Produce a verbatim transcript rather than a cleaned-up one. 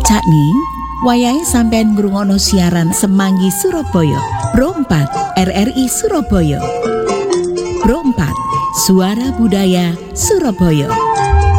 Cakning, wayahe sampean ngrungokno siaran Semanggi Surabaya, Pro empat R R I Surabaya. Pro empat, Suara Budaya Surabaya.